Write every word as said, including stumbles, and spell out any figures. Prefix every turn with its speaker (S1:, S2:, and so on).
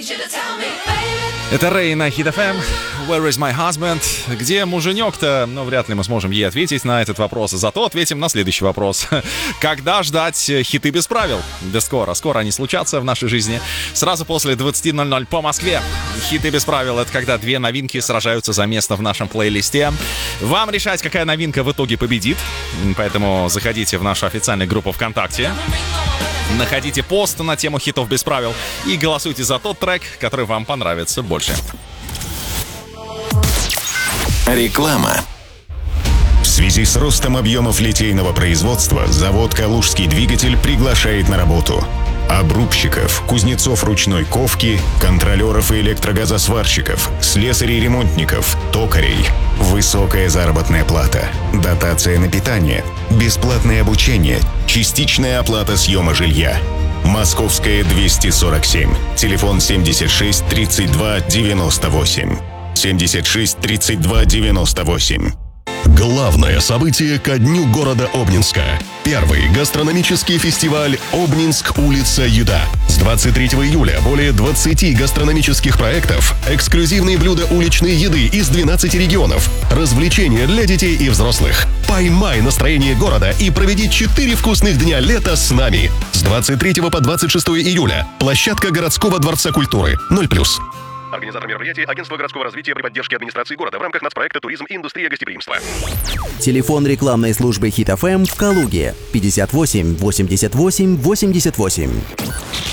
S1: Это Рэй на Hit эф эм. Where is my husband? Где муженек-то? Ну, вряд ли мы сможем ей ответить на этот вопрос. Зато ответим на следующий вопрос. Когда ждать хиты без правил? Да скоро. Скоро они случатся в нашей жизни. Сразу после двадцати ноль-ноль по Москве. Хиты без правил — это когда две новинки сражаются за место в нашем плейлисте. Вам решать, какая новинка в итоге победит. Поэтому заходите в нашу официальную группу ВКонтакте. Находите пост на тему хитов без правил и голосуйте за тот трек, который вам понравится больше.
S2: Реклама. В связи с ростом объемов литейного производства завод «Калужский двигатель» приглашает на работу обрубщиков, кузнецов ручной ковки, контролеров и электрогазосварщиков, слесарей-ремонтников, токарей. Высокая заработная плата, дотация на питание, бесплатное обучение, частичная оплата съема жилья. Московская, двести сорок семь. Телефон семьдесят шесть тридцать два девяносто восемь. семьдесят шесть тридцать два девяносто восемь.
S3: Главное событие ко дню города Обнинска. Первый гастрономический фестиваль «Обнинск. Улица Еда». С двадцать третьего июля более двадцати гастрономических проектов, эксклюзивные блюда уличной еды из двенадцати регионов, развлечения для детей и взрослых. Поймай настроение города и проведи четыре вкусных дня лета с нами. С двадцать третьего по двадцать шестое июля. Площадка городского дворца культуры. ноль плюс.
S4: Организатор мероприятия — Агентство городского развития при поддержке администрации города в рамках нацпроекта «Туризм и индустрия гостеприимства».
S5: Телефон рекламной службы Hit эф эм в Калуге пятьдесят восемь восемьдесят восемь восемьдесят восемь.